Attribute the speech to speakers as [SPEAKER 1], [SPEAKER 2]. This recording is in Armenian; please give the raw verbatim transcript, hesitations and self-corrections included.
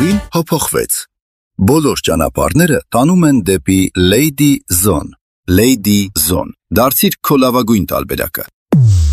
[SPEAKER 1] Գույն փոփոխվեց։ Բոլոր ճանապարհները տանում են դեպի Lady Zone։ Lady Zone։ Դարձիր քո լավագույն տարբերակը։